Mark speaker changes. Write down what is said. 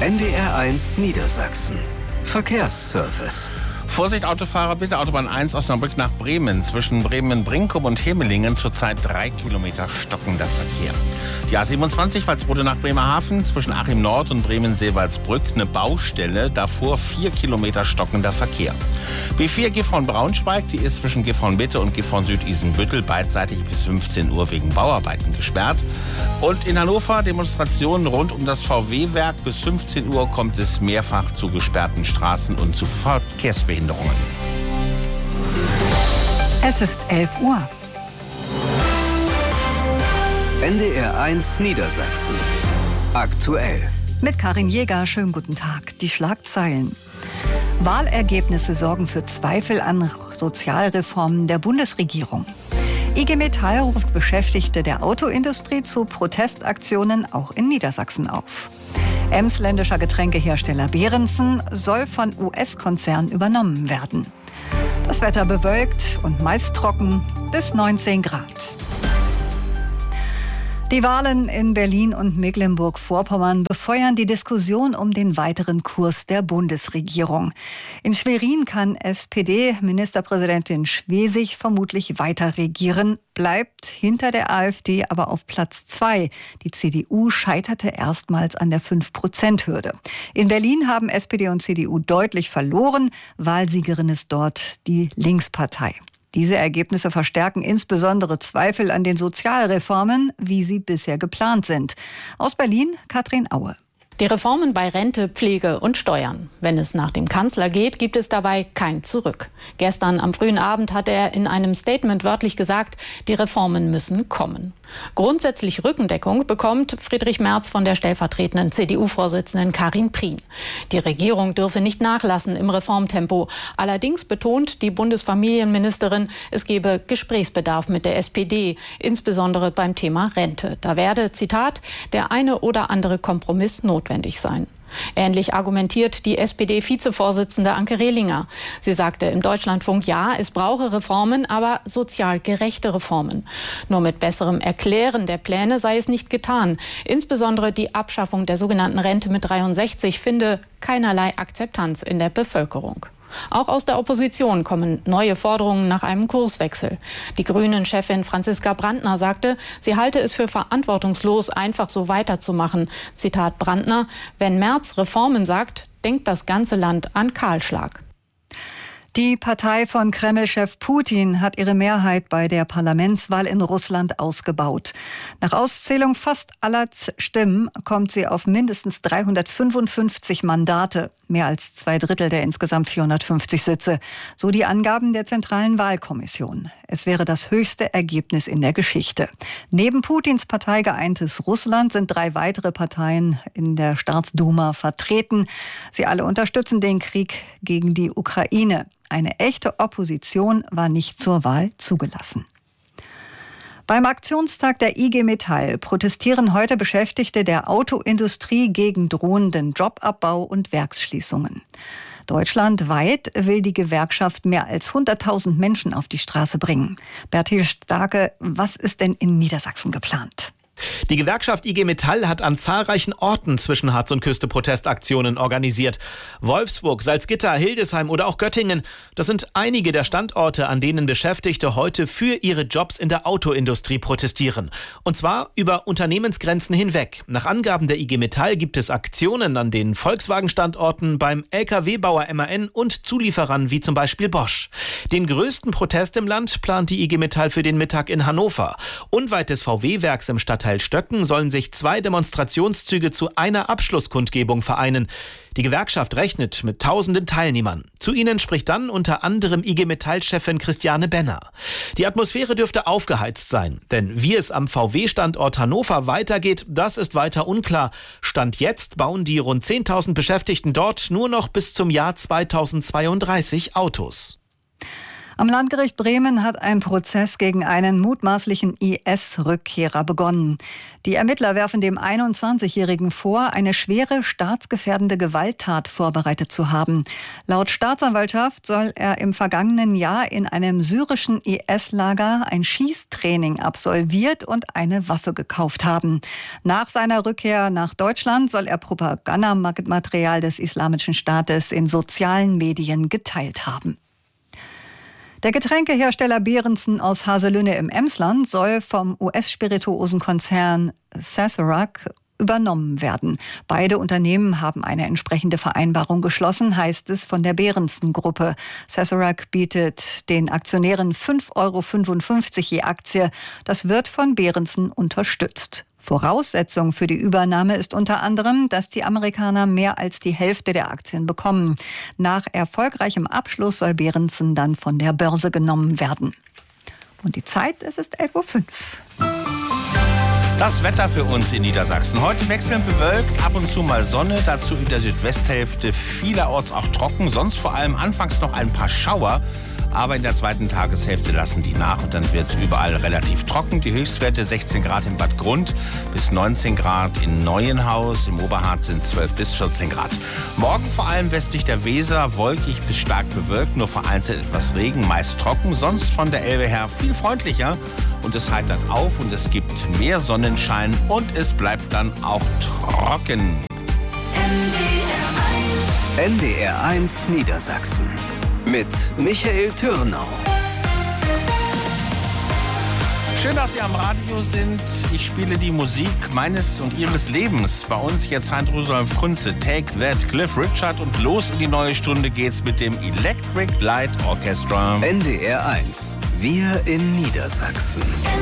Speaker 1: NDR1 Niedersachsen. Verkehrsservice.
Speaker 2: Vorsicht Autofahrer, bitte Autobahn 1 Osnabrück nach Bremen. Zwischen Bremen-Brinkum und Hemelingen zurzeit 3 Kilometer stockender Verkehr. Die A27 Walsrode nach Bremerhaven, zwischen Achim Nord und Bremen-Seewaldsbrück eine Baustelle, davor 4 Kilometer stockender Verkehr. B4 Gifhorn-Braunschweig, die ist zwischen Gifhorn-Mitte und Gifhorn-Süd-Isenbüttel beidseitig bis 15 Uhr wegen Bauarbeiten gesperrt. Und in Hannover Demonstrationen rund um das VW-Werk. Bis 15 Uhr kommt es mehrfach zu gesperrten Straßen und zu Verkehrsbehinderungen.
Speaker 3: Es ist 11 Uhr.
Speaker 1: NDR1 Niedersachsen. Aktuell.
Speaker 3: Mit Karin Jäger, schönen guten Tag. Die Schlagzeilen. Wahlergebnisse sorgen für Zweifel an Sozialreformen der Bundesregierung. IG Metall ruft Beschäftigte der Autoindustrie zu Protestaktionen auch in Niedersachsen auf. Emsländischer Getränkehersteller Behrensen soll von US-Konzern übernommen werden. Das Wetter bewölkt und meist trocken bis 19 Grad. Die Wahlen in Berlin und Mecklenburg-Vorpommern befeuern die Diskussion um den weiteren Kurs der Bundesregierung. In Schwerin kann SPD-Ministerpräsidentin Schwesig vermutlich weiter regieren, bleibt hinter der AfD aber auf Platz 2. Die CDU scheiterte erstmals an der 5%-Hürde. In Berlin haben SPD und CDU deutlich verloren. Wahlsiegerin ist dort die Linkspartei. Diese Ergebnisse verstärken insbesondere Zweifel an den Sozialreformen, wie sie bisher geplant sind. Aus Berlin, Katrin Aue.
Speaker 4: Die Reformen bei Rente, Pflege und Steuern. Wenn es nach dem Kanzler geht, gibt es dabei kein Zurück. Gestern am frühen Abend hat er in einem Statement wörtlich gesagt, die Reformen müssen kommen. Grundsätzlich Rückendeckung bekommt Friedrich Merz von der stellvertretenden CDU-Vorsitzenden Karin Prien. Die Regierung dürfe nicht nachlassen im Reformtempo. Allerdings betont die Bundesfamilienministerin, es gebe Gesprächsbedarf mit der SPD, insbesondere beim Thema Rente. Da werde, Zitat, der eine oder andere Kompromiss notwendig sein. Ähnlich argumentiert die SPD-Vizevorsitzende Anke Rehlinger. Sie sagte im Deutschlandfunk, ja, es brauche Reformen, aber sozial gerechte Reformen. Nur mit besserem Erklären der Pläne sei es nicht getan. Insbesondere die Abschaffung der sogenannten Rente mit 63 finde keinerlei Akzeptanz in der Bevölkerung. Auch aus der Opposition kommen neue Forderungen nach einem Kurswechsel. Die Grünen-Chefin Franziska Brandner sagte, sie halte es für verantwortungslos, einfach so weiterzumachen. Zitat Brandner: Wenn Merz Reformen sagt, denkt das ganze Land an Kahlschlag.
Speaker 3: Die Partei von Kreml-Chef Putin hat ihre Mehrheit bei der Parlamentswahl in Russland ausgebaut. Nach Auszählung fast aller Stimmen kommt sie auf mindestens 355 Mandate, mehr als 2/3 der insgesamt 450 Sitze, so die Angaben der Zentralen Wahlkommission. Es wäre das höchste Ergebnis in der Geschichte. Neben Putins Partei Geeintes Russland sind 3 weitere Parteien in der Staatsduma vertreten. Sie alle unterstützen den Krieg gegen die Ukraine. Eine echte Opposition war nicht zur Wahl zugelassen. Beim Aktionstag der IG Metall protestieren heute Beschäftigte der Autoindustrie gegen drohenden Jobabbau und Werksschließungen. Deutschlandweit will die Gewerkschaft mehr als 100.000 Menschen auf die Straße bringen. Bertil Starke, was ist denn in Niedersachsen geplant?
Speaker 5: Die Gewerkschaft IG Metall hat an zahlreichen Orten zwischen Harz und Küste Protestaktionen organisiert. Wolfsburg, Salzgitter, Hildesheim oder auch Göttingen. Das sind einige der Standorte, an denen Beschäftigte heute für ihre Jobs in der Autoindustrie protestieren. Und zwar über Unternehmensgrenzen hinweg. Nach Angaben der IG Metall gibt es Aktionen an den Volkswagen-Standorten, beim Lkw-Bauer MAN und Zulieferern wie zum Beispiel Bosch. Den größten Protest im Land plant die IG Metall für den Mittag in Hannover. Unweit des VW-Werks im Stadtteil Stöcken sollen sich 2 Demonstrationszüge zu einer Abschlusskundgebung vereinen. Die Gewerkschaft rechnet mit tausenden Teilnehmern. Zu ihnen spricht dann unter anderem IG Metall-Chefin Christiane Benner. Die Atmosphäre dürfte aufgeheizt sein, denn wie es am VW-Standort Hannover weitergeht, das ist weiter unklar. Stand jetzt bauen die rund 10.000 Beschäftigten dort nur noch bis zum Jahr 2032 Autos.
Speaker 3: Am Landgericht Bremen hat ein Prozess gegen einen mutmaßlichen IS-Rückkehrer begonnen. Die Ermittler werfen dem 21-Jährigen vor, eine schwere staatsgefährdende Gewalttat vorbereitet zu haben. Laut Staatsanwaltschaft soll er im vergangenen Jahr in einem syrischen IS-Lager ein Schießtraining absolviert und eine Waffe gekauft haben. Nach seiner Rückkehr nach Deutschland soll er Propagandamaterial des Islamischen Staates in sozialen Medien geteilt haben. Der Getränkehersteller Berentzen aus Haselünne im Emsland soll vom US-Spirituosenkonzern Sazerac übernommen werden. Beide Unternehmen haben eine entsprechende Vereinbarung geschlossen, heißt es von der Berentzen-Gruppe. Sazerac bietet den Aktionären 5,55 € je Aktie. Das wird von Berentzen unterstützt. Voraussetzung für die Übernahme ist unter anderem, dass die Amerikaner mehr als die Hälfte der Aktien bekommen. Nach erfolgreichem Abschluss soll Berentzen dann von der Börse genommen werden. Und die Zeit, es ist 11:05 Uhr.
Speaker 2: Das Wetter für uns in Niedersachsen. Heute wechselnd bewölkt, ab und zu mal Sonne, dazu in der Südwesthälfte vielerorts auch trocken, sonst vor allem anfangs noch ein paar Schauer. Aber in der zweiten Tageshälfte lassen die nach und dann wird es überall relativ trocken. Die Höchstwerte 16 Grad in Bad Grund bis 19 Grad in Neuenhaus. Im Oberharz sind 12 bis 14 Grad. Morgen vor allem westlich der Weser wolkig bis stark bewölkt, nur vereinzelt etwas Regen, meist trocken. Sonst von der Elbe her viel freundlicher und es heitert auf und es gibt mehr Sonnenschein und es bleibt dann auch trocken.
Speaker 1: NDR1 Niedersachsen mit Michael Türnau.
Speaker 2: Schön, dass Sie am Radio sind. Ich spiele die Musik meines und Ihres Lebens. Bei uns jetzt Heinz-Rudolf Kunze, Take That, Cliff Richard und los in die neue Stunde geht's mit dem Electric Light Orchestra.
Speaker 1: NDR1, wir in Niedersachsen.